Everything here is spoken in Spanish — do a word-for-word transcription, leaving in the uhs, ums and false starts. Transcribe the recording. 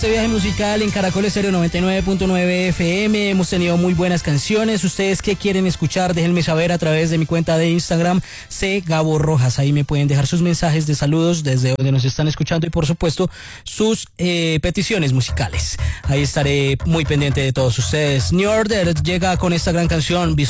Este viaje musical en Caracol Estéreo noventa y nueve punto nueve F M. Hemos tenido muy buenas canciones. Ustedes qué quieren escuchar, déjenme saber a través de mi cuenta de Instagram, C Gabo Rojas. Ahí me pueden dejar sus mensajes de saludos desde donde nos están escuchando y por supuesto sus eh, peticiones musicales. Ahí estaré muy pendiente de todos ustedes. New Order llega con esta gran canción,